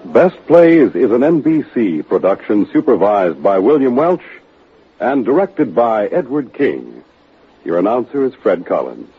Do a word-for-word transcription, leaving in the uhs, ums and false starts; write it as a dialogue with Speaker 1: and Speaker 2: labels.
Speaker 1: Best Plays is an N B C production supervised by William Welch and directed by Edward King. Your announcer is Fred Collins.